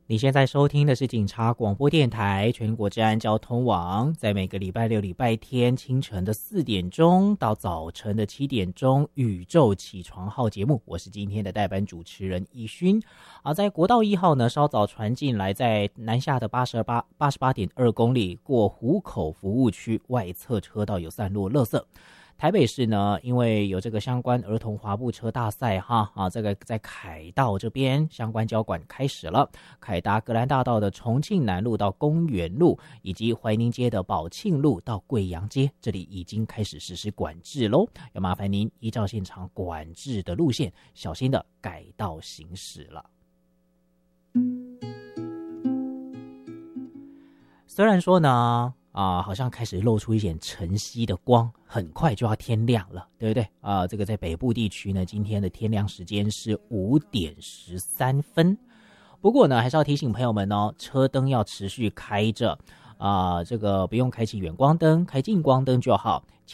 你现在收听的是警察广播电台全国治安交通网，在每个礼拜六、礼拜天清晨的4点钟到早晨的7点钟，宇宙起床号节目，我是今天的代班主持人奕勋。在国道1号呢，稍早传进来，在南下的88.2公里过湖口服务区外侧车道有散落垃圾。台北市呢，因为有这个相关儿童滑步车大赛这个在凯道这边相关交管开始了，凯达格兰大道的重庆南路到公园路，以及怀宁街的宝庆路到贵阳街，这里已经开始实施管制咯，要麻烦您依照现场管制的路线，小心的改道行驶了。虽然说呢好像开始露出一点晨曦的光，很快就要天亮了，对不对？这个在北部地区呢，今天的天亮时间是5点13分。不过呢，还是要提醒朋友们哦，车灯要持续开着，这个不用开启远光灯，开近光灯就好。